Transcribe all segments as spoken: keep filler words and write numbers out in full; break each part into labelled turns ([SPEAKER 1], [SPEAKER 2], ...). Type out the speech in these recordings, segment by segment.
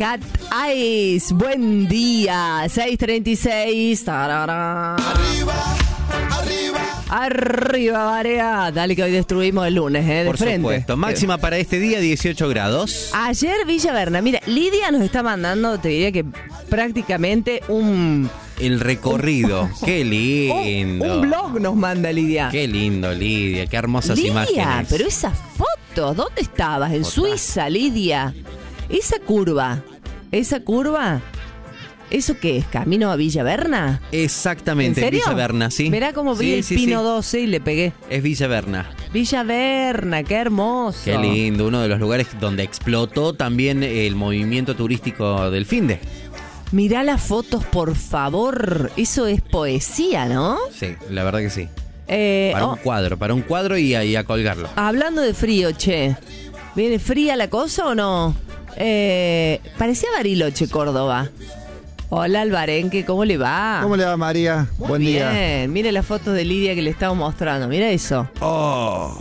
[SPEAKER 1] Cat Eyes. Buen día. seis treinta y seis. Tarara.
[SPEAKER 2] Arriba, arriba.
[SPEAKER 1] Arriba, Varea. Dale que hoy destruimos el lunes, ¿eh? De
[SPEAKER 3] Por
[SPEAKER 1] frente.
[SPEAKER 3] supuesto. Máxima para este día, dieciocho grados.
[SPEAKER 1] Ayer Villa Berna. Mira, Lidia nos está mandando, te diría que prácticamente un...
[SPEAKER 3] El recorrido. Qué lindo.
[SPEAKER 1] Un, un blog nos manda Lidia.
[SPEAKER 3] Qué lindo, Lidia. Qué hermosas
[SPEAKER 1] Lidia,
[SPEAKER 3] imágenes.
[SPEAKER 1] pero esas fotos, ¿dónde estabas? En
[SPEAKER 3] Otra.
[SPEAKER 1] Suiza, Lidia. Esa curva, esa curva, ¿eso qué es? ¿Camino a Villa Berna?
[SPEAKER 3] Exactamente,
[SPEAKER 1] ¿En serio?
[SPEAKER 3] Villa Berna, sí.
[SPEAKER 1] Mirá cómo vi
[SPEAKER 3] Sí,
[SPEAKER 1] el
[SPEAKER 3] sí,
[SPEAKER 1] Pino
[SPEAKER 3] sí.
[SPEAKER 1] doce y le pegué.
[SPEAKER 3] Es Villa Berna.
[SPEAKER 1] Villa Berna, qué hermoso.
[SPEAKER 3] Qué lindo. Uno de los lugares donde explotó también el movimiento turístico del finde.
[SPEAKER 1] Mirá las fotos, por favor. Eso es poesía, ¿no?
[SPEAKER 3] Sí, la verdad que sí.
[SPEAKER 1] Eh,
[SPEAKER 3] Para
[SPEAKER 1] oh,
[SPEAKER 3] un cuadro, para un cuadro y a, y a colgarlo.
[SPEAKER 1] hablando de frío, che. ¿Viene fría la cosa o no? Eh, parecía Bariloche, Córdoba. Hola, Alvarenque, ¿cómo le va?
[SPEAKER 4] ¿Cómo le va, María?
[SPEAKER 1] Muy
[SPEAKER 4] Buen
[SPEAKER 1] bien.
[SPEAKER 4] día.
[SPEAKER 1] Mire las fotos de Lidia que le estamos mostrando. Mira eso.
[SPEAKER 4] Oh,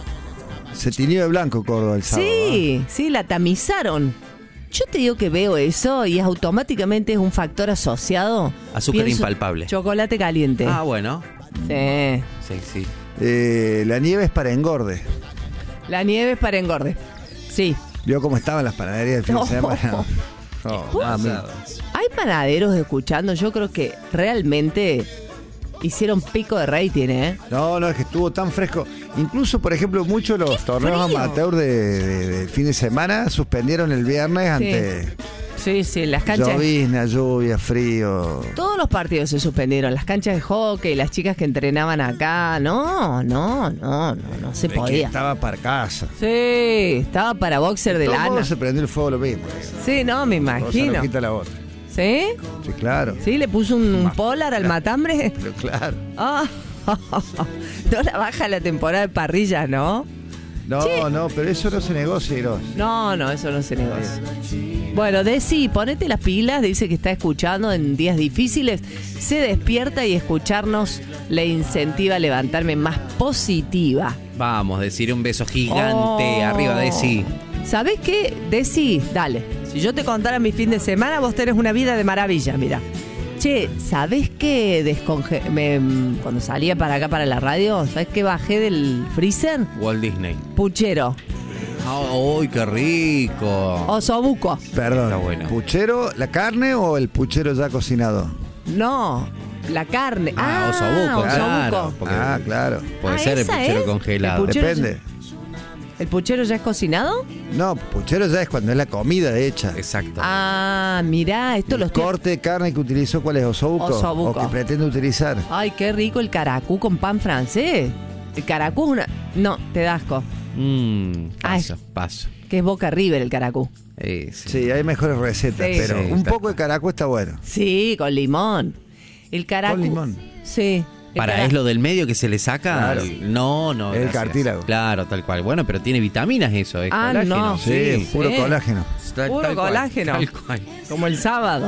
[SPEAKER 4] se tiñó de blanco Córdoba el sábado.
[SPEAKER 1] Sí, sí, la tamizaron. Yo te digo que veo eso y automáticamente es un factor asociado.
[SPEAKER 3] Azúcar
[SPEAKER 1] Pienso,
[SPEAKER 3] impalpable.
[SPEAKER 1] Chocolate caliente.
[SPEAKER 3] Ah, bueno.
[SPEAKER 1] Sí.
[SPEAKER 3] Sí, sí.
[SPEAKER 4] Eh, la nieve es para engorde.
[SPEAKER 1] La nieve es para engorde. Sí.
[SPEAKER 4] ¿Vio cómo estaban las panaderías del fin
[SPEAKER 1] No.
[SPEAKER 4] de semana? No, nada, mi-
[SPEAKER 1] Hay panaderos escuchando. Yo creo que realmente hicieron pico de rating, ¿eh?
[SPEAKER 4] no, no, es que estuvo tan fresco. Incluso, por ejemplo, muchos de los torneos
[SPEAKER 1] frío!
[SPEAKER 4] amateur de, de- del fin de semana suspendieron el viernes ante
[SPEAKER 1] Sí, sí, las canchas.
[SPEAKER 4] llovizna, lluvia, frío.
[SPEAKER 1] Todos los partidos se suspendieron. Las canchas de hockey, las chicas que entrenaban acá. No, no, no, no, no se
[SPEAKER 4] Es que
[SPEAKER 1] podía.
[SPEAKER 4] estaba para casa.
[SPEAKER 1] Sí, estaba para boxer de
[SPEAKER 4] De todos
[SPEAKER 1] lana.
[SPEAKER 4] modos se prendió el fuego lo mismo.
[SPEAKER 1] Sí, no, me
[SPEAKER 4] Cosa no
[SPEAKER 1] imagino.
[SPEAKER 4] quita la otra.
[SPEAKER 1] ¿Sí?
[SPEAKER 4] Sí, claro.
[SPEAKER 1] ¿Sí? ¿Le puso un, un
[SPEAKER 4] Ma-
[SPEAKER 1] polar al matambre?
[SPEAKER 4] Pero claro.
[SPEAKER 1] Ah, no la baja la temporada de parrilla, ¿no?
[SPEAKER 4] No,
[SPEAKER 1] Sí.
[SPEAKER 4] no, pero eso no se negocia, Eros.
[SPEAKER 1] No, no, eso no se negocia. Bueno, Desi, ponete las pilas, dice que está escuchando en días difíciles, se despierta y escucharnos le incentiva a levantarme más positiva.
[SPEAKER 3] Vamos, decir un beso gigante
[SPEAKER 1] Oh.
[SPEAKER 3] arriba de sí.
[SPEAKER 1] ¿Sabés qué? Desi, dale. Si yo te contara mi fin de semana, vos tenés una vida de maravilla, mira. Che, ¿sabés qué desconge... me- cuando salía para acá, para la radio, ¿sabés qué bajé del freezer?
[SPEAKER 3] Walt Disney.
[SPEAKER 1] Puchero.
[SPEAKER 3] ¡Ay, qué rico!
[SPEAKER 1] Osobuco.
[SPEAKER 4] Perdón.
[SPEAKER 3] Está bueno.
[SPEAKER 4] ¿Puchero, la carne o el puchero ya cocinado?
[SPEAKER 1] No, la carne.
[SPEAKER 3] Ah, osobuco, claro.
[SPEAKER 1] osobuco.
[SPEAKER 3] Porque
[SPEAKER 4] ah, claro.
[SPEAKER 3] Puede
[SPEAKER 1] Ah,
[SPEAKER 3] ser el
[SPEAKER 1] ¿esa
[SPEAKER 3] puchero
[SPEAKER 1] es?
[SPEAKER 3] congelado.
[SPEAKER 1] El puchero-
[SPEAKER 4] Depende.
[SPEAKER 1] ¿El puchero ya es cocinado?
[SPEAKER 4] No, puchero ya es cuando es la comida hecha.
[SPEAKER 3] Exacto.
[SPEAKER 1] Ah, mirá, esto lo
[SPEAKER 4] El
[SPEAKER 1] estoy...
[SPEAKER 4] corte de carne que utilizó, ¿cuál es? ¿Osobuco?
[SPEAKER 1] Osobuco.
[SPEAKER 4] ¿O que pretende utilizar?
[SPEAKER 1] Ay, qué rico el caracú con pan francés. El caracú es una... No, te da asco.
[SPEAKER 3] Mm, paso,
[SPEAKER 1] Ay.
[SPEAKER 3] paso.
[SPEAKER 1] Que es Boca River el caracú.
[SPEAKER 3] Eh, sí.
[SPEAKER 4] Sí, hay mejores recetas,
[SPEAKER 1] Sí.
[SPEAKER 4] pero
[SPEAKER 3] Sí,
[SPEAKER 4] un
[SPEAKER 3] está.
[SPEAKER 4] poco de caracú está bueno.
[SPEAKER 1] Sí, con limón. El caracú...
[SPEAKER 4] Con limón.
[SPEAKER 1] Sí. el
[SPEAKER 3] Para,
[SPEAKER 1] cara-
[SPEAKER 3] ¿es lo del medio que se le saca?
[SPEAKER 4] Claro.
[SPEAKER 3] No, no.
[SPEAKER 4] El
[SPEAKER 3] gracias.
[SPEAKER 4] cartílago.
[SPEAKER 3] Claro, tal cual. Bueno, pero tiene vitaminas eso, es
[SPEAKER 1] Ah,
[SPEAKER 3] colágeno.
[SPEAKER 1] no.
[SPEAKER 4] Sí, puro
[SPEAKER 1] sí.
[SPEAKER 4] colágeno.
[SPEAKER 3] Tal-
[SPEAKER 1] Puro
[SPEAKER 3] tal cual,
[SPEAKER 1] colágeno.
[SPEAKER 3] tal cual.
[SPEAKER 1] Como el sábado.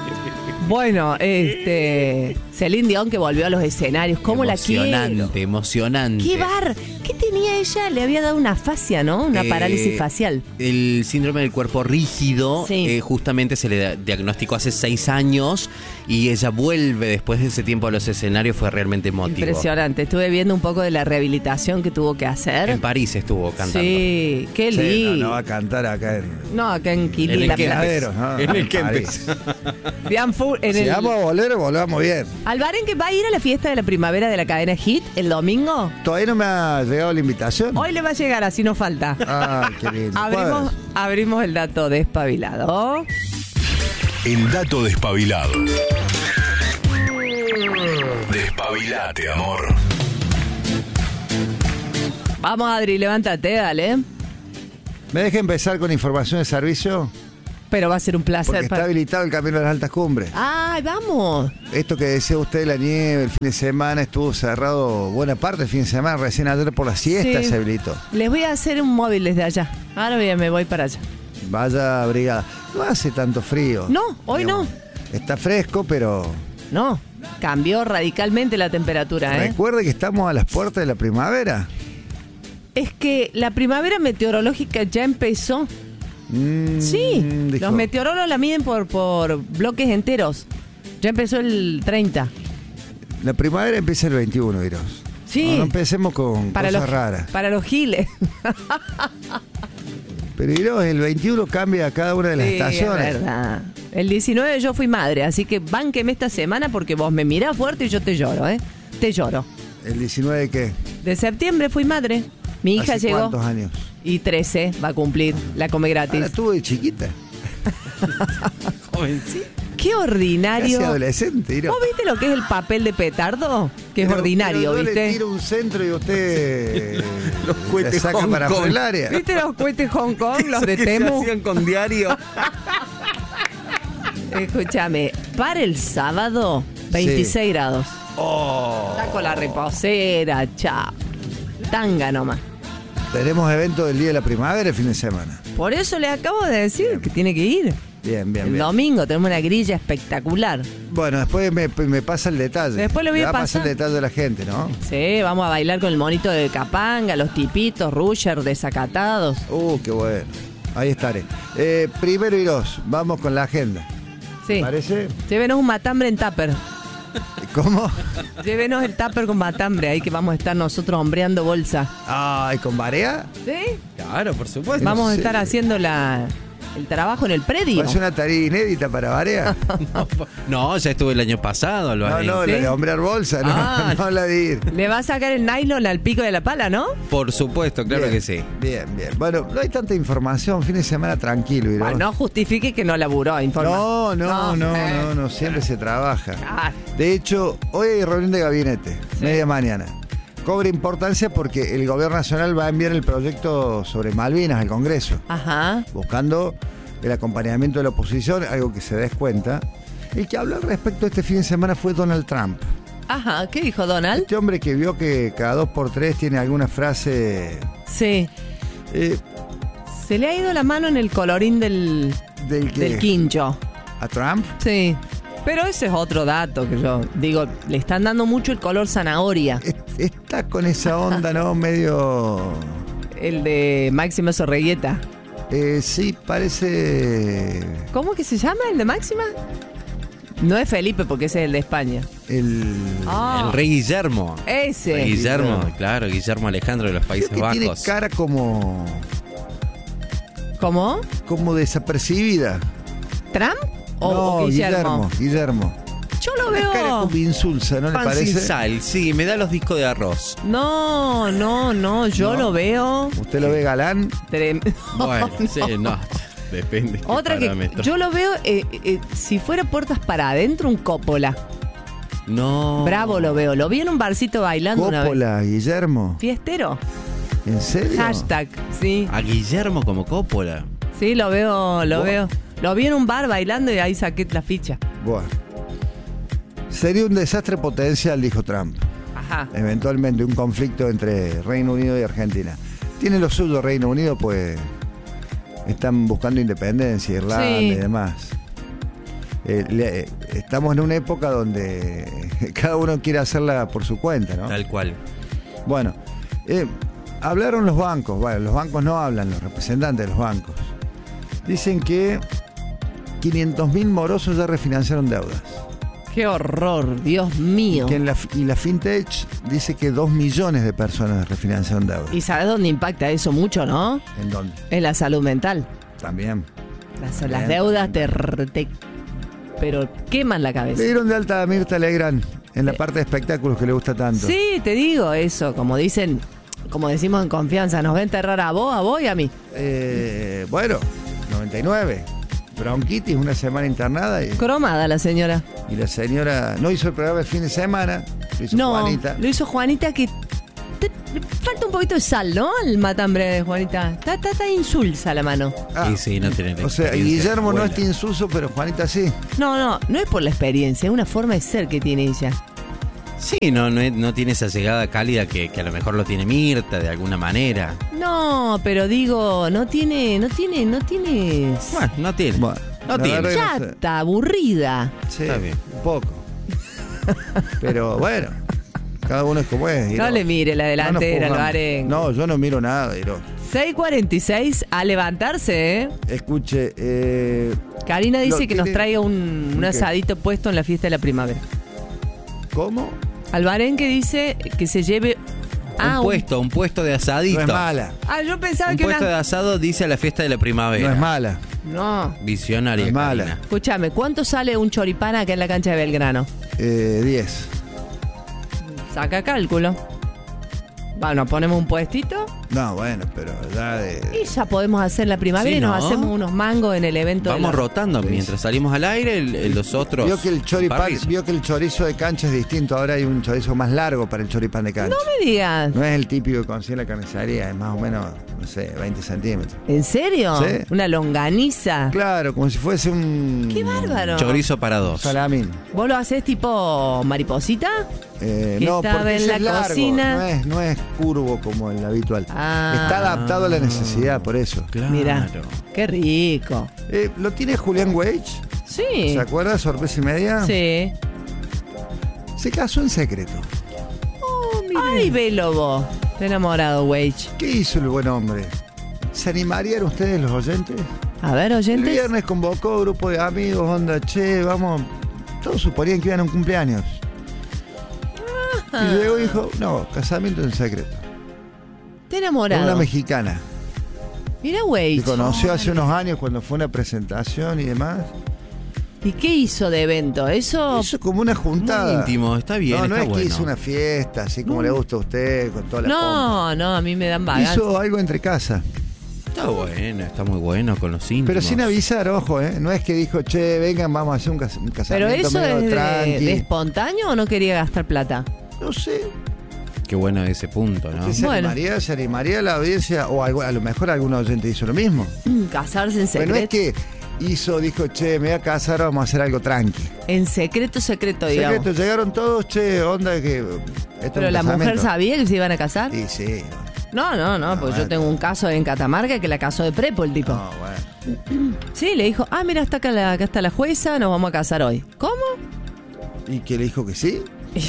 [SPEAKER 1] Bueno, este... Celine Dion que volvió a los escenarios. ¿Cómo la quiero?
[SPEAKER 3] Emocionante, emocionante.
[SPEAKER 1] ¿Qué bar? ¿Qué tenía ella? Le había dado una afasia, ¿no? Una
[SPEAKER 3] Eh,
[SPEAKER 1] parálisis facial.
[SPEAKER 3] El síndrome del cuerpo rígido,
[SPEAKER 1] Sí.
[SPEAKER 3] eh, justamente se le da- diagnosticó hace seis años y ella vuelve después de ese tiempo a los escenarios, fue realmente emotivo.
[SPEAKER 1] Impresionante. Estuve viendo un poco de la rehabilitación que tuvo que hacer.
[SPEAKER 3] En París estuvo cantando.
[SPEAKER 1] Sí, qué
[SPEAKER 4] Sí, no,
[SPEAKER 1] lindo.
[SPEAKER 4] no va a cantar acá en...
[SPEAKER 1] No, acá en Quilí,
[SPEAKER 3] En el
[SPEAKER 1] la
[SPEAKER 3] Kempes.
[SPEAKER 1] plata.
[SPEAKER 4] Canaderos, ¿no?
[SPEAKER 3] En el
[SPEAKER 4] En
[SPEAKER 3] Kempes.
[SPEAKER 4] París.
[SPEAKER 1] Bien full- en
[SPEAKER 4] Si
[SPEAKER 1] el-
[SPEAKER 4] vamos a volver, volvamos bien.
[SPEAKER 1] Alvarenque va a ir a la fiesta de la primavera de la cadena Hit el domingo.
[SPEAKER 4] Todavía no me ha llegado la invitación.
[SPEAKER 1] Hoy le va a llegar, así no falta.
[SPEAKER 4] Ay, qué lindo.
[SPEAKER 1] Abrimos, abrimos el dato despabilado.
[SPEAKER 2] El dato despabilado. Despabilate, amor.
[SPEAKER 1] Vamos, Adri, levántate, dale.
[SPEAKER 4] ¿Me deja empezar con información de servicio?
[SPEAKER 1] Pero va a ser un
[SPEAKER 4] Porque
[SPEAKER 1] placer.
[SPEAKER 4] está
[SPEAKER 1] para-
[SPEAKER 4] habilitado el camino de las altas cumbres.
[SPEAKER 1] Ay, vamos.
[SPEAKER 4] Esto que decía usted de la nieve, el fin de semana estuvo cerrado buena parte del fin de semana, recién ayer por la siesta
[SPEAKER 1] Sí.
[SPEAKER 4] se habilitó.
[SPEAKER 1] Les voy a hacer un móvil desde allá. Ahora bien, me voy para allá.
[SPEAKER 4] Vaya brigada. No hace tanto frío.
[SPEAKER 1] No, hoy no.
[SPEAKER 4] Está fresco, pero
[SPEAKER 1] No, cambió radicalmente la temperatura, ¿eh?
[SPEAKER 4] recuerde que estamos a las puertas de la primavera.
[SPEAKER 1] Es que la primavera meteorológica ya empezó.
[SPEAKER 4] Mm,
[SPEAKER 1] Sí,
[SPEAKER 4] dijo.
[SPEAKER 1] los meteorólogos la miden por, por bloques enteros. Ya empezó el treinta.
[SPEAKER 4] La primavera empieza el veintiuno, Iros.
[SPEAKER 1] Sí.
[SPEAKER 4] No, no empecemos con
[SPEAKER 1] Para
[SPEAKER 4] cosas
[SPEAKER 1] los,
[SPEAKER 4] raras.
[SPEAKER 1] para los giles.
[SPEAKER 4] Pero Iros, el veintiuno cambia cada una de las
[SPEAKER 1] Sí,
[SPEAKER 4] estaciones.
[SPEAKER 1] es verdad. El diecinueve yo fui madre, así que bánqueme esta semana porque vos me mirás fuerte y yo te lloro, ¿eh? Te lloro.
[SPEAKER 4] ¿El diecinueve de qué?
[SPEAKER 1] De septiembre fui madre. Mi hija
[SPEAKER 4] ¿Hace
[SPEAKER 1] llegó.
[SPEAKER 4] cuántos años?
[SPEAKER 1] Y trece va a cumplir. La come
[SPEAKER 4] Ah,
[SPEAKER 1] gratis.
[SPEAKER 4] la tuvo de chiquita.
[SPEAKER 1] Qué ordinario.
[SPEAKER 4] Casi adolescente, Iros.
[SPEAKER 1] ¿Vos viste lo que es el papel de petardo? Que es
[SPEAKER 4] Pero-
[SPEAKER 1] ordinario,
[SPEAKER 4] pero yo
[SPEAKER 1] ¿viste?
[SPEAKER 4] le tiro un centro y usted
[SPEAKER 3] Los
[SPEAKER 4] le
[SPEAKER 3] cohetes
[SPEAKER 4] saca
[SPEAKER 3] Hong
[SPEAKER 4] para
[SPEAKER 3] Kong.
[SPEAKER 4] afuera el área.
[SPEAKER 1] ¿Viste los cohetes Hong Kong, los de
[SPEAKER 3] Que se
[SPEAKER 1] Temu?
[SPEAKER 3] hacían con diario.
[SPEAKER 1] Escúchame, para el sábado, veintiséis grados.
[SPEAKER 4] Oh,
[SPEAKER 1] Saco la reposera, chao. Tanga nomás.
[SPEAKER 4] tenemos evento del Día de la Primavera el fin de semana.
[SPEAKER 1] Por eso le acabo de decir que tiene que ir.
[SPEAKER 4] Bien, bien,
[SPEAKER 1] El
[SPEAKER 4] bien.
[SPEAKER 1] domingo tenemos una grilla espectacular.
[SPEAKER 4] Bueno, después me, me pasa el detalle.
[SPEAKER 1] Después le voy
[SPEAKER 4] Me
[SPEAKER 1] a
[SPEAKER 4] va
[SPEAKER 1] pasar.
[SPEAKER 4] el detalle a la gente, ¿no?
[SPEAKER 1] Sí, vamos a bailar con el monito de Capanga, los tipitos, Rusher, desacatados.
[SPEAKER 4] Uh, qué bueno. Ahí estaré. Eh, primero y dos, vamos con la agenda.
[SPEAKER 1] Sí.
[SPEAKER 4] ¿Parece?
[SPEAKER 1] Llévenos un matambre en tupper.
[SPEAKER 4] ¿Cómo?
[SPEAKER 1] Llévenos el tupper con matambre, ahí que vamos a estar nosotros hombreando bolsa.
[SPEAKER 4] Ay, ¿con Barea?
[SPEAKER 1] ¿Sí?
[SPEAKER 3] Claro, por supuesto.
[SPEAKER 1] Vamos a
[SPEAKER 4] Sí.
[SPEAKER 1] estar haciendo la, el trabajo en el predio.
[SPEAKER 4] ¿Es una tarea inédita para Barea?
[SPEAKER 3] No, ya estuve el año pasado. Lo
[SPEAKER 4] No,
[SPEAKER 3] haré.
[SPEAKER 4] no,
[SPEAKER 1] ¿Sí?
[SPEAKER 4] la de hombrear bolsa, no,
[SPEAKER 3] Ah.
[SPEAKER 4] no la de ir.
[SPEAKER 1] Le va a sacar el nylon al pico de la pala, ¿no?
[SPEAKER 3] Por supuesto, claro
[SPEAKER 4] Bien,
[SPEAKER 3] que sí.
[SPEAKER 4] Bien, bien. Bueno, no hay tanta información, fin de semana tranquilo. Iros.
[SPEAKER 1] Bueno, no justifique que no laburó, informa.
[SPEAKER 4] No, no, no,
[SPEAKER 1] eh.
[SPEAKER 4] no, no, siempre se trabaja.
[SPEAKER 1] Ah,
[SPEAKER 4] De hecho, hoy hay reunión de gabinete,
[SPEAKER 1] Sí.
[SPEAKER 4] media mañana. Cobra importancia porque el gobierno nacional va a enviar el proyecto sobre Malvinas al Congreso,
[SPEAKER 1] ajá.
[SPEAKER 4] buscando el acompañamiento de la oposición, algo que se des cuenta. El que habló al respecto este fin de semana fue Donald Trump.
[SPEAKER 1] Ajá, ¿qué dijo Donald?
[SPEAKER 4] Este hombre que vio que cada dos por tres tiene alguna frase
[SPEAKER 1] Sí.
[SPEAKER 4] eh,
[SPEAKER 1] Se le ha ido la mano en el colorín del,
[SPEAKER 4] del que
[SPEAKER 1] del quincho.
[SPEAKER 4] a Trump.
[SPEAKER 1] Sí. Pero ese es otro dato que yo digo, le están dando mucho el color zanahoria.
[SPEAKER 4] Es- Está con esa onda, ¿no? Medio...
[SPEAKER 1] El de Máxima Sorreguieta.
[SPEAKER 4] Eh, sí, parece
[SPEAKER 1] ¿Cómo que se llama el de Máxima? No es Felipe porque ese es el de España.
[SPEAKER 4] el...
[SPEAKER 1] Ah,
[SPEAKER 3] El rey Guillermo.
[SPEAKER 1] ese.
[SPEAKER 3] Rey Guillermo,
[SPEAKER 4] Guillermo.
[SPEAKER 3] claro, Guillermo Alejandro de los Países
[SPEAKER 4] Creo que tiene
[SPEAKER 3] Bajos.
[SPEAKER 4] cara como...
[SPEAKER 1] ¿Cómo?
[SPEAKER 4] como desapercibida.
[SPEAKER 1] ¿Trump o,
[SPEAKER 4] no,
[SPEAKER 1] o Guillermo?
[SPEAKER 4] Guillermo.
[SPEAKER 1] Yo lo
[SPEAKER 4] Una cara
[SPEAKER 1] veo.
[SPEAKER 4] como insulsa, ¿no le
[SPEAKER 3] Pan sin
[SPEAKER 4] parece?
[SPEAKER 3] sal, sí, me da los discos de arroz.
[SPEAKER 1] No, no, no, yo
[SPEAKER 4] No.
[SPEAKER 1] lo veo.
[SPEAKER 4] ¿Usted lo ve galán?
[SPEAKER 1] trem-
[SPEAKER 3] Bueno,
[SPEAKER 1] No.
[SPEAKER 3] sí, no. Depende. qué
[SPEAKER 1] Otra que
[SPEAKER 3] parámetro.
[SPEAKER 1] yo lo veo, eh, eh, si fuera puertas para adentro, un Coppola.
[SPEAKER 3] No.
[SPEAKER 1] Bravo lo veo. Lo vi en un barcito bailando una vez.
[SPEAKER 4] Coppola, Guillermo.
[SPEAKER 1] Fiestero.
[SPEAKER 4] ¿En serio?
[SPEAKER 1] Hashtag, sí.
[SPEAKER 3] A Guillermo como Coppola.
[SPEAKER 1] Sí, lo veo, lo
[SPEAKER 4] Buah.
[SPEAKER 1] veo. Lo vi en un bar bailando y ahí saqué la ficha.
[SPEAKER 4] Bueno. Sería un desastre potencial, dijo Trump.
[SPEAKER 1] Ajá.
[SPEAKER 4] Eventualmente un conflicto entre Reino Unido y Argentina. Tiene lo suyo Reino Unido, pues están buscando independencia, Irlanda
[SPEAKER 1] Sí.
[SPEAKER 4] y demás. Eh, le- eh, estamos en una época donde cada uno quiere hacerla por su cuenta, ¿no?
[SPEAKER 3] Tal cual.
[SPEAKER 4] Bueno, eh, hablaron los bancos, bueno, los bancos no hablan, los representantes de los bancos. Dicen que quinientos mil morosos ya refinanciaron deudas.
[SPEAKER 1] Qué horror, Dios mío.
[SPEAKER 4] Que en la, y la FinTech dice que dos millones de personas refinanciaron deudas.
[SPEAKER 1] ¿Y sabes dónde impacta eso mucho, no?
[SPEAKER 4] ¿En dónde?
[SPEAKER 1] En la salud mental.
[SPEAKER 4] También.
[SPEAKER 1] Las,
[SPEAKER 4] Bien,
[SPEAKER 1] las deudas te,
[SPEAKER 4] también.
[SPEAKER 1] te- pero queman la cabeza.
[SPEAKER 4] Le dieron de alta a Mirta Legrand en la parte de espectáculos que le gusta tanto.
[SPEAKER 1] Sí, te digo eso, como dicen, como decimos en confianza, nos va a enterrar a vos, a vos y a mí.
[SPEAKER 4] Eh, bueno, noventa y nueve. Bronquitis, una semana internada y,
[SPEAKER 1] Cromada la señora.
[SPEAKER 4] y la señora no hizo el programa el fin de semana, lo hizo
[SPEAKER 1] No,
[SPEAKER 4] Juanita.
[SPEAKER 1] lo hizo Juanita que te- le falta un poquito de sal, ¿no? El matambre de Juanita. Está, está, está insulsa la mano.
[SPEAKER 4] Ah,
[SPEAKER 3] Sí, sí, no tiene la
[SPEAKER 4] o sea,
[SPEAKER 3] experiencia
[SPEAKER 4] Guillermo no
[SPEAKER 3] buena.
[SPEAKER 4] está insulso, pero Juanita sí.
[SPEAKER 1] No, no, no es por la experiencia, es una forma de ser que tiene ella.
[SPEAKER 3] Sí, no, no, es- no tiene esa llegada cálida que, que a lo mejor lo tiene Mirta de alguna manera.
[SPEAKER 1] No, pero digo, no tiene, no tiene, no tiene.
[SPEAKER 3] Bueno, no tiene.
[SPEAKER 4] Bueno,
[SPEAKER 3] No
[SPEAKER 4] la
[SPEAKER 3] tiene.
[SPEAKER 4] verdad que no sé.
[SPEAKER 1] Chata, aburrida.
[SPEAKER 4] Sí,
[SPEAKER 3] Está bien.
[SPEAKER 4] un poco. Pero bueno, Cada uno es como es.
[SPEAKER 1] No
[SPEAKER 4] Iro.
[SPEAKER 1] le mire la delantera,
[SPEAKER 4] No
[SPEAKER 1] al
[SPEAKER 4] nos
[SPEAKER 1] Barenque.
[SPEAKER 4] pongamos- No, yo no miro nada, Iro.
[SPEAKER 1] seis cuarenta y seis, a levantarse, ¿eh?
[SPEAKER 4] Escuche, eh,
[SPEAKER 1] Karina dice
[SPEAKER 4] Lo
[SPEAKER 1] que nos
[SPEAKER 4] tiene-
[SPEAKER 1] traiga un, un
[SPEAKER 4] ¿Qué?
[SPEAKER 1] asadito puesto en la fiesta de la primavera.
[SPEAKER 4] ¿cómo?
[SPEAKER 1] Albarenque dice que se lleve... Ah,
[SPEAKER 3] un puesto, un puesto de
[SPEAKER 4] No
[SPEAKER 3] asadito.
[SPEAKER 4] es mala.
[SPEAKER 1] Ah, yo pensaba
[SPEAKER 3] Un
[SPEAKER 1] que
[SPEAKER 3] puesto
[SPEAKER 1] una...
[SPEAKER 3] de asado dice a la fiesta de la primavera.
[SPEAKER 4] No es mala.
[SPEAKER 1] No.
[SPEAKER 3] Visionaria.
[SPEAKER 4] No es mala.
[SPEAKER 3] Karina.
[SPEAKER 1] Escúchame, ¿cuánto sale un choripán acá en la cancha de Belgrano?
[SPEAKER 4] Eh, diez.
[SPEAKER 1] Saca cálculo. Bueno, ponemos un puestito
[SPEAKER 4] No, bueno, pero ya de.
[SPEAKER 1] y ya podemos hacer la primavera
[SPEAKER 3] Sí,
[SPEAKER 1] y nos
[SPEAKER 3] ¿no?
[SPEAKER 1] hacemos unos mangos en el evento.
[SPEAKER 3] Vamos
[SPEAKER 1] de la-
[SPEAKER 3] rotando
[SPEAKER 4] Sí.
[SPEAKER 3] mientras salimos al aire, el- el- los otros.
[SPEAKER 4] Vio que el choripán,
[SPEAKER 3] parrillas.
[SPEAKER 4] vio que el chorizo de cancha es distinto. Ahora hay un chorizo más largo para el choripán de cancha.
[SPEAKER 1] No me digas.
[SPEAKER 4] No es el típico que consigue en la carnicería, es más o menos, no sé, veinte centímetros.
[SPEAKER 1] ¿En serio?
[SPEAKER 4] Sí.
[SPEAKER 1] Una longaniza.
[SPEAKER 4] Claro, como si fuese un.
[SPEAKER 1] ¡Qué bárbaro!
[SPEAKER 3] Chorizo para dos.
[SPEAKER 4] Salamín.
[SPEAKER 1] ¿Vos lo haces tipo mariposita?
[SPEAKER 4] Eh,
[SPEAKER 1] Que
[SPEAKER 4] no,
[SPEAKER 1] estaba
[SPEAKER 4] porque
[SPEAKER 1] en
[SPEAKER 4] ese
[SPEAKER 1] la
[SPEAKER 4] es largo,
[SPEAKER 1] cocina.
[SPEAKER 4] No es, no es curvo como el habitual.
[SPEAKER 1] Ah.
[SPEAKER 4] Está adaptado a la necesidad, por eso.
[SPEAKER 3] Claro.
[SPEAKER 1] Mira, qué rico.
[SPEAKER 4] Eh, ¿Lo tiene Julián Weich?
[SPEAKER 1] Sí.
[SPEAKER 4] ¿Se acuerda? Sorpresa y media.
[SPEAKER 1] Sí.
[SPEAKER 4] Se casó en secreto.
[SPEAKER 1] Ay, velo vos. Estoy enamorado, Wage.
[SPEAKER 4] ¿Qué hizo el buen hombre? ¿Se animarían ustedes los oyentes?
[SPEAKER 1] A ver,
[SPEAKER 4] El
[SPEAKER 1] oyentes.
[SPEAKER 4] viernes convocó grupo de amigos, onda, che, vamos. Todos suponían que iban a un cumpleaños. Y luego dijo, no, casamiento en secreto.
[SPEAKER 1] Estoy
[SPEAKER 4] Con
[SPEAKER 1] enamorado.
[SPEAKER 4] una mexicana.
[SPEAKER 1] Mira, Wage.
[SPEAKER 4] Que conoció hace unos años cuando fue una presentación y demás.
[SPEAKER 1] ¿Y qué hizo de evento? Eso.
[SPEAKER 4] Hizo como una juntada.
[SPEAKER 3] Muy íntimo, está bien,
[SPEAKER 4] No, no
[SPEAKER 3] está
[SPEAKER 4] es que
[SPEAKER 3] bueno.
[SPEAKER 4] hizo una fiesta, así como le gusta a usted, con toda la pompa.
[SPEAKER 1] No, no, a mí me dan vagancia.
[SPEAKER 4] Hizo algo entre casa.
[SPEAKER 3] Está bueno, está muy bueno con los íntimos.
[SPEAKER 4] Pero sin avisar, ojo, ¿eh? No es que dijo, che, vengan, vamos a hacer un, cas- un
[SPEAKER 1] ¿Pero
[SPEAKER 4] casamiento
[SPEAKER 1] eso
[SPEAKER 4] medio
[SPEAKER 1] es de,
[SPEAKER 4] tranqui.
[SPEAKER 1] de espontáneo o no quería gastar plata?
[SPEAKER 4] No sé.
[SPEAKER 3] Qué bueno ese punto, ¿no?
[SPEAKER 4] ¿Qué se
[SPEAKER 1] Bueno.
[SPEAKER 4] animaría? ¿Se animaría la audiencia? O algo- a lo mejor algún oyente hizo lo mismo.
[SPEAKER 1] Mm, Casarse en
[SPEAKER 4] Pero no es
[SPEAKER 1] secreto.
[SPEAKER 4] que hizo, dijo, che, me voy a casar, vamos a hacer algo tranqui.
[SPEAKER 1] En secreto, secreto, digamos.
[SPEAKER 4] Secreto, llegaron todos, che, onda que... esto es
[SPEAKER 1] Pero
[SPEAKER 4] un
[SPEAKER 1] la mujer
[SPEAKER 4] casamiento.
[SPEAKER 1] sabía que se iban a casar.
[SPEAKER 4] Sí, sí.
[SPEAKER 1] No, no, no, pues
[SPEAKER 4] bueno.
[SPEAKER 1] yo tengo un caso en Catamarca que la casó de prepo el tipo.
[SPEAKER 4] No, bueno.
[SPEAKER 1] Sí, le dijo, ah, mira, está acá, la, acá está la jueza, nos vamos a casar hoy. ¿Cómo?
[SPEAKER 4] ¿Y que le dijo que sí?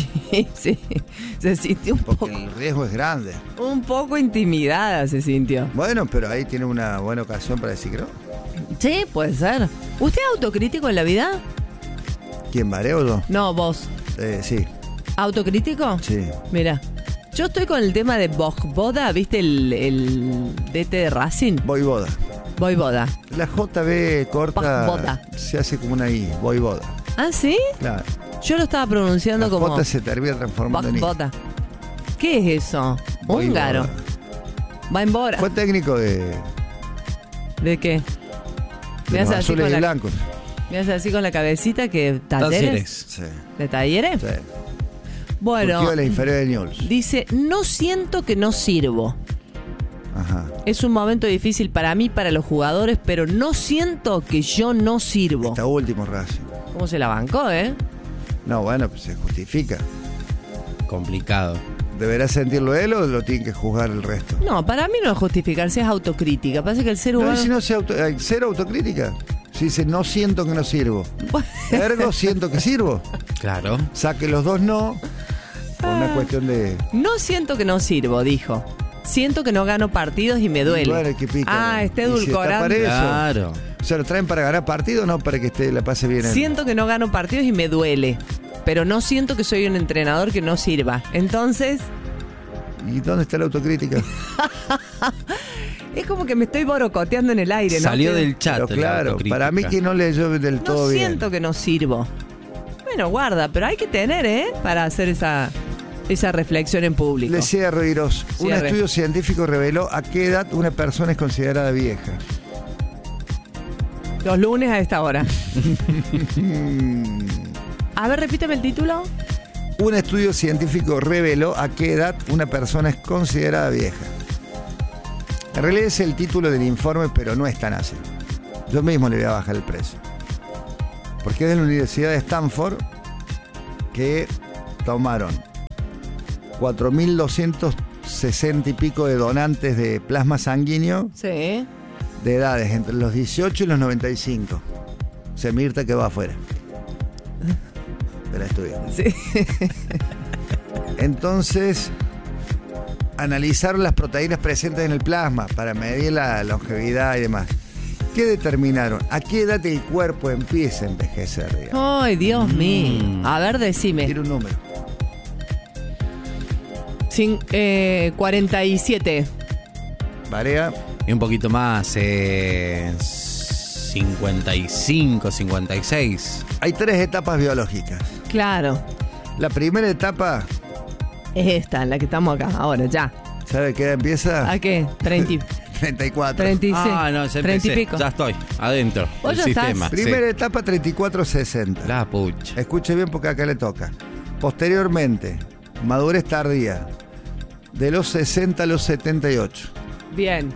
[SPEAKER 1] Sí, se sintió un
[SPEAKER 4] Porque
[SPEAKER 1] poco,
[SPEAKER 4] el riesgo es grande.
[SPEAKER 1] un poco intimidada, se sintió.
[SPEAKER 4] Bueno, pero ahí tiene una buena ocasión para decir que no.
[SPEAKER 1] Sí, puede ser. ¿Usted es autocrítico en la vida?
[SPEAKER 4] ¿Quién, Vareo o yo?
[SPEAKER 1] No, vos.
[SPEAKER 4] Eh, sí,
[SPEAKER 1] ¿Autocrítico?
[SPEAKER 4] sí.
[SPEAKER 1] Mira, yo estoy con el tema de Vojvoda, ¿viste el, el D T de Racing?
[SPEAKER 4] Voivoda.
[SPEAKER 1] Vojvoda.
[SPEAKER 4] La J B corta
[SPEAKER 1] Voivoda.
[SPEAKER 4] se hace como una I, Voivoda.
[SPEAKER 1] ¿Ah, sí?
[SPEAKER 4] Claro.
[SPEAKER 1] Yo lo estaba pronunciando
[SPEAKER 4] La
[SPEAKER 1] como
[SPEAKER 4] J se termina transformando en I.
[SPEAKER 1] Vojvoda. ¿Qué es eso?
[SPEAKER 4] Voivoda.
[SPEAKER 1] Húngaro. Va en Bora.
[SPEAKER 4] Fue técnico de,
[SPEAKER 1] ¿De qué?
[SPEAKER 4] de
[SPEAKER 1] Me
[SPEAKER 4] los
[SPEAKER 1] hace así
[SPEAKER 4] azules
[SPEAKER 1] con
[SPEAKER 4] y
[SPEAKER 1] la-
[SPEAKER 4] blancos.
[SPEAKER 1] Me hace así con la cabecita que talleres.
[SPEAKER 3] Talleres.
[SPEAKER 4] Sí,
[SPEAKER 1] ¿De talleres?
[SPEAKER 4] sí.
[SPEAKER 1] Bueno,
[SPEAKER 4] Surgió de la inferior de Newell's.
[SPEAKER 1] dice, no siento que no sirvo.
[SPEAKER 4] Ajá.
[SPEAKER 1] Es un momento difícil para mí, para los jugadores, pero no siento que yo no sirvo.
[SPEAKER 4] Está último Racing.
[SPEAKER 1] ¿Cómo se la bancó, eh?
[SPEAKER 4] No, bueno, pues se justifica.
[SPEAKER 3] Complicado.
[SPEAKER 4] ¿Deberá sentirlo él o lo tiene que juzgar el resto?
[SPEAKER 1] No, para mí no es justificarse, es autocrítica. Pasa que el ser
[SPEAKER 4] No,
[SPEAKER 1] humano...
[SPEAKER 4] y si no se auto, eh, cero autocrítica. Si dice, no siento que no sirvo. Ergo, siento que sirvo.
[SPEAKER 3] Claro.
[SPEAKER 4] Saque los dos no. Por una cuestión de.
[SPEAKER 1] No siento que no sirvo, dijo. Siento que no gano partidos y me duele.
[SPEAKER 4] Bueno, que pica.
[SPEAKER 1] Ah, está
[SPEAKER 4] Y si está
[SPEAKER 1] edulcorando.
[SPEAKER 4] para eso.
[SPEAKER 3] Claro.
[SPEAKER 4] O sea, lo traen para ganar partido, no para que esté, la pase bien. en-
[SPEAKER 1] Siento que no gano partidos y me duele. Pero no siento que soy un entrenador que no sirva. Entonces,
[SPEAKER 4] ¿Y dónde está la autocrítica?
[SPEAKER 1] es como que me estoy borocoteando en el aire, ¿no?
[SPEAKER 3] Salió
[SPEAKER 1] Pero-
[SPEAKER 3] del chat.
[SPEAKER 4] Pero
[SPEAKER 3] la
[SPEAKER 4] claro,
[SPEAKER 3] autocrítica.
[SPEAKER 4] para mí que no leyó del
[SPEAKER 1] No
[SPEAKER 4] todo bien.
[SPEAKER 1] siento que no sirvo. Bueno, guarda, pero hay que tener, ¿eh? Para hacer esa, esa reflexión en público.
[SPEAKER 4] Le cierro, Iros. Un
[SPEAKER 1] Cierre.
[SPEAKER 4] estudio científico reveló a qué edad una persona es considerada vieja.
[SPEAKER 1] Los lunes a esta hora. A ver, repíteme el título.
[SPEAKER 4] Un estudio científico reveló a qué edad una persona es considerada vieja. En realidad es el título del informe, pero no es tan así. Yo mismo le voy a bajar el precio. Porque es de la Universidad de Stanford que tomaron cuatro mil doscientos sesenta y pico de donantes de plasma sanguíneo
[SPEAKER 1] Sí.
[SPEAKER 4] de edades entre los dieciocho y los noventa y cinco. Se Mirta que va afuera. De la estudio.
[SPEAKER 1] Sí.
[SPEAKER 4] Entonces, analizaron las proteínas presentes en el plasma para medir la longevidad y demás. ¿Qué determinaron? ¿A qué edad el cuerpo empieza a envejecer? Digamos?
[SPEAKER 1] Ay, Dios
[SPEAKER 3] Mm.
[SPEAKER 1] mío. A ver, decime.
[SPEAKER 4] Tiene un número.
[SPEAKER 1] Cin- eh, cuarenta y siete.
[SPEAKER 4] Varea,
[SPEAKER 3] Y un poquito más, eh, cincuenta y cinco, cincuenta y seis.
[SPEAKER 4] hay tres etapas biológicas.
[SPEAKER 1] Claro.
[SPEAKER 4] La primera etapa,
[SPEAKER 1] Es esta, en la que estamos acá, ahora, ya.
[SPEAKER 4] ¿sabe qué edad empieza?
[SPEAKER 1] ¿A qué? treinta, y-
[SPEAKER 4] treinta y cuatro.
[SPEAKER 1] treinta y seis.
[SPEAKER 3] Ah, no, ya
[SPEAKER 1] treinta y
[SPEAKER 3] empecé.
[SPEAKER 1] pico.
[SPEAKER 3] Ya estoy, adentro
[SPEAKER 1] Vos
[SPEAKER 3] del
[SPEAKER 1] ya estás.
[SPEAKER 3] sistema.
[SPEAKER 4] Primera
[SPEAKER 3] sí.
[SPEAKER 4] etapa, treinta y cuatro sesenta.
[SPEAKER 3] La pucha.
[SPEAKER 4] Escuche bien porque acá le toca. Posteriormente, madurez tardía, de los sesenta a los setenta y ocho.
[SPEAKER 1] Bien.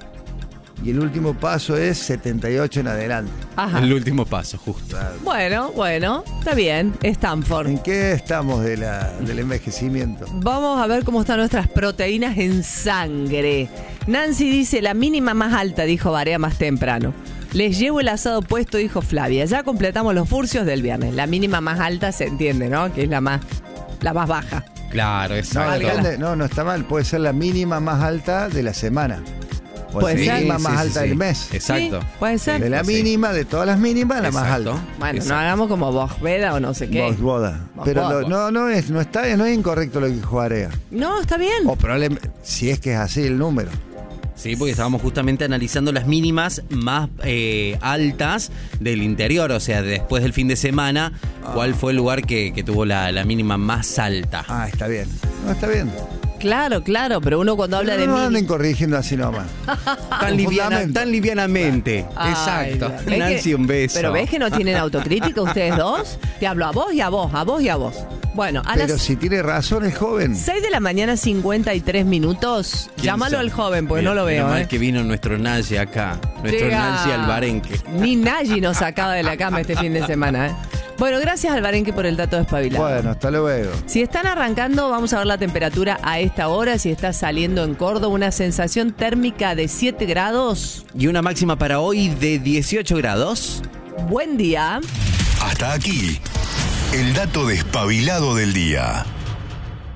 [SPEAKER 4] Y el último paso es setenta y ocho en adelante.
[SPEAKER 1] Ajá.
[SPEAKER 3] El último paso, justo.
[SPEAKER 1] Bueno, bueno, está bien. Stanford.
[SPEAKER 4] ¿En qué estamos de la, del envejecimiento?
[SPEAKER 1] Vamos a ver cómo están nuestras proteínas en sangre. Nancy dice, la mínima más alta, dijo Barea más temprano. Les llevo el asado puesto, dijo Flavia. Ya completamos los furcios del viernes. La mínima más alta se entiende, ¿no? Que es la más, la más baja.
[SPEAKER 3] Claro,
[SPEAKER 4] No,
[SPEAKER 3] exacto.
[SPEAKER 4] depende- no, no está mal. Puede ser la mínima más alta de la semana. O
[SPEAKER 1] Puede
[SPEAKER 4] la
[SPEAKER 1] ser.
[SPEAKER 4] mínima
[SPEAKER 3] Sí,
[SPEAKER 4] más
[SPEAKER 3] sí,
[SPEAKER 4] alta
[SPEAKER 3] sí.
[SPEAKER 4] del mes.
[SPEAKER 3] Exacto.
[SPEAKER 1] Sí, puede ser.
[SPEAKER 4] De la
[SPEAKER 3] Sí.
[SPEAKER 4] mínima, de todas las mínimas, la más
[SPEAKER 3] Exacto.
[SPEAKER 4] alta.
[SPEAKER 1] Bueno,
[SPEAKER 3] Exacto.
[SPEAKER 1] no hagamos como vos, Veda o no sé qué.
[SPEAKER 4] Vos, boda.
[SPEAKER 1] Vos,
[SPEAKER 4] Pero
[SPEAKER 1] vos,
[SPEAKER 4] lo-
[SPEAKER 1] vos.
[SPEAKER 4] no, no es, no está, no es incorrecto lo que dijo Area.
[SPEAKER 1] No, está bien.
[SPEAKER 4] O probablemente, si es que es así el número.
[SPEAKER 3] Sí, porque estábamos justamente analizando las mínimas más eh, altas del interior, o sea, después del fin de semana, cuál fue el lugar que, que tuvo la, la mínima más alta.
[SPEAKER 4] Ah, está bien. No, está bien.
[SPEAKER 1] Claro, claro, pero uno cuando habla
[SPEAKER 4] Pero
[SPEAKER 1] de
[SPEAKER 4] no
[SPEAKER 1] mini-
[SPEAKER 4] anden corrigiendo así nomás.
[SPEAKER 3] Tan, liviana-
[SPEAKER 4] fundamento.
[SPEAKER 3] tan livianamente.
[SPEAKER 1] Ay,
[SPEAKER 3] Exacto.
[SPEAKER 1] ¿ves
[SPEAKER 3] Nancy,
[SPEAKER 1] que-
[SPEAKER 3] un beso.
[SPEAKER 1] Pero ves que no tienen autocrítica ustedes dos. Te hablo a vos y a vos, a vos y a vos. Bueno, a
[SPEAKER 4] Pero
[SPEAKER 1] las
[SPEAKER 4] si tiene razón el joven.
[SPEAKER 1] seis de la mañana, cincuenta y tres minutos.
[SPEAKER 3] ¿Quién
[SPEAKER 1] Llámalo
[SPEAKER 3] sabe?
[SPEAKER 1] al joven, porque
[SPEAKER 3] Mira,
[SPEAKER 1] no lo
[SPEAKER 3] menos
[SPEAKER 1] veo.
[SPEAKER 3] mal
[SPEAKER 1] ¿eh?
[SPEAKER 3] que vino nuestro Nancy acá. Nuestro
[SPEAKER 1] Llega-
[SPEAKER 3] Nancy Albarenque.
[SPEAKER 1] Ni Nayi nos sacaba de la cama este fin de semana. ¿eh? Bueno, gracias Albarenque por el dato despabilado.
[SPEAKER 4] Bueno, hasta luego.
[SPEAKER 1] Si están arrancando, vamos a ver la temperatura a esta hora. Si está saliendo en Córdoba, una sensación térmica de siete grados.
[SPEAKER 3] Y una máxima para hoy de dieciocho grados.
[SPEAKER 1] Buen día.
[SPEAKER 2] Hasta aquí, el dato despabilado del día.